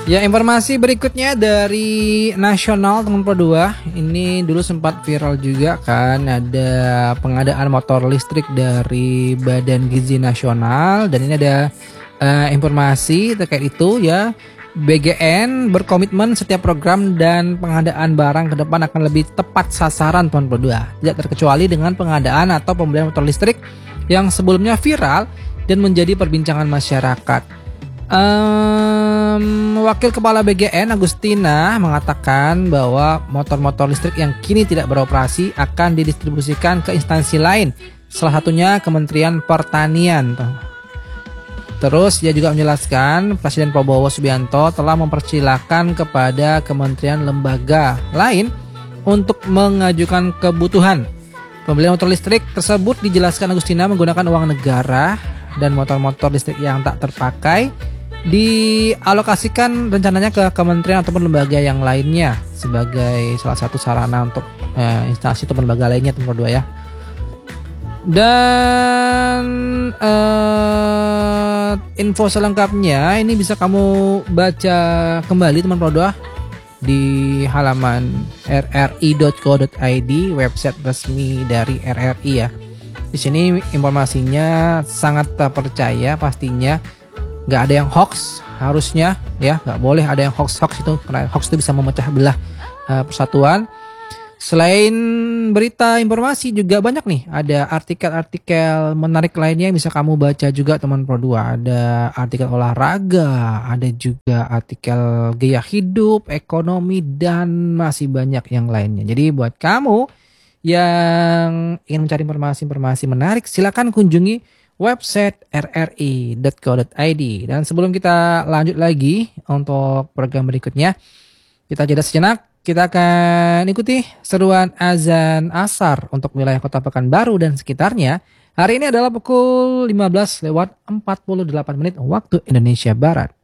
Ya, informasi berikutnya dari nasional teman Pro 2. Ini dulu sempat viral juga kan, ada pengadaan motor listrik dari Badan Gizi Nasional, dan ini ada informasi terkait itu ya. BGN berkomitmen setiap program dan pengadaan barang ke depan akan lebih tepat sasaran teman Pro 2. Tidak terkecuali dengan pengadaan atau pembelian motor listrik yang sebelumnya viral dan menjadi perbincangan masyarakat. Wakil Kepala BGN Agustina mengatakan bahwa motor-motor listrik yang kini tidak beroperasi akan didistribusikan ke instansi lain, salah satunya Kementerian Pertanian. Terus dia juga menjelaskan Presiden Prabowo Subianto telah mempersilahkan kepada kementerian lembaga lain untuk mengajukan kebutuhan. Pembelian motor listrik tersebut, dijelaskan Agustina, menggunakan uang negara, dan motor-motor listrik yang tak terpakai dialokasikan rencananya ke kementerian ataupun lembaga yang lainnya sebagai salah satu sarana untuk instansi atau lembaga lainnya teman Pro 2 ya. Dan info selengkapnya ini bisa kamu baca kembali teman Pro 2 di halaman rri.co.id, website resmi dari RRI ya. Di sini informasinya sangat terpercaya pastinya. Nggak ada yang hoax harusnya ya, nggak boleh ada yang hoax itu, karena hoax itu bisa memecah belah persatuan. Selain berita informasi juga banyak nih, ada artikel-artikel menarik lainnya yang bisa kamu baca juga teman Pro 2. Ada artikel olahraga, ada juga artikel gaya hidup, ekonomi, dan masih banyak yang lainnya. Jadi buat kamu yang ingin mencari informasi-informasi menarik, silakan kunjungi website rri.co.id. Dan sebelum kita lanjut lagi untuk program berikutnya, kita jeda sejenak. Kita akan ikuti seruan azan asar untuk wilayah Kota Pekanbaru dan sekitarnya. Hari ini adalah pukul 15:48 waktu Indonesia Barat.